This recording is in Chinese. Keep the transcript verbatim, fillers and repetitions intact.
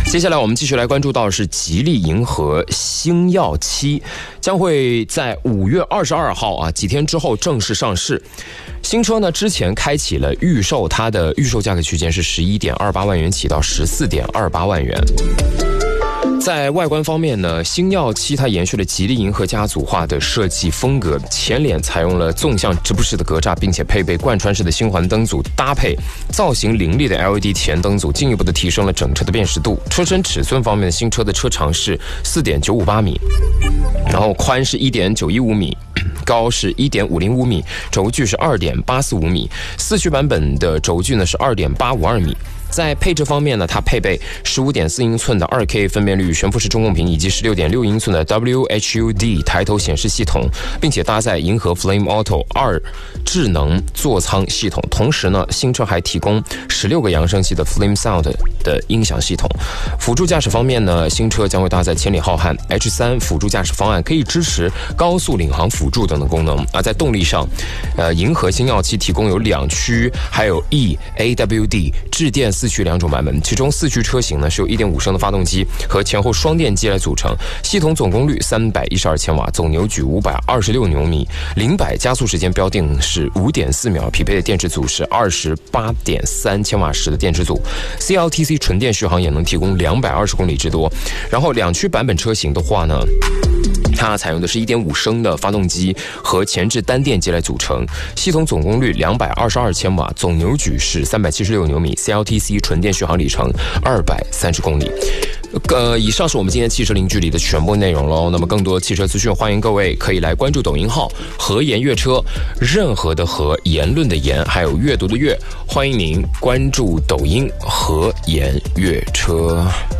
接下来我们继续来关注到的是吉利银河星耀七，将会在五月二十二号啊，几天之后正式上市。新车呢，之前开启了预售，它的预售价格区间是十一点二八万元起到十四点二八万元。在外观方面呢，星耀七它延续了吉利银河家族化的设计风格，前脸采用了纵向直瀑式的格栅，并且配备贯穿式的星环灯组，搭配造型凌厉的 L E D 前灯组，进一步的提升了整车的辨识度。车身尺寸方面，新车的车长是 四点九五八米，然后宽是 一点九一五米，高是 一点五零五米，轴距是 二点八四五米，四驱版本的轴距呢是 二点八五二米。在配置方面呢，它配备 十五点四英寸的 二 K 分辨率悬浮式中控屏，以及 十六点六英寸的 W H U D 抬头显示系统，并且搭载银河 Flame Auto 二智能座舱系统。同时呢，新车还提供十六个扬声器的 Flame Sound 的音响系统。辅助驾驶方面呢，新车将会搭载千里浩瀚 H 三 辅助驾驶方案，可以支持高速领航辅助等等功能。而在动力上，呃，银河星耀七提供有两驱还有 E、A W D 智电四驱两种版本，其中四驱车型呢是由 一点五升的发动机和前后双电机来组成，系统总功率三百一十二千瓦，总扭矩五百二十六牛米，零百加速时间标定是 五点四秒，匹配的电池组是 二十八点三千瓦时的电池组， C L T C 纯电续航也能提供两百二十公里之多。然后两驱版本车型的话呢，它采用的是 一点五升的发动机和前置单电机来组成，系统总功率两百二十二千瓦，总扭矩是三百七十六牛米， C L T C 纯电续航里程二百三十公里。呃，以上是我们今天汽车零距离的全部内容喽。那么更多汽车资讯，欢迎各位可以来关注抖音号和颜悦车，任何的和，言论的言，还有阅读的阅，欢迎您关注抖音和颜悦车。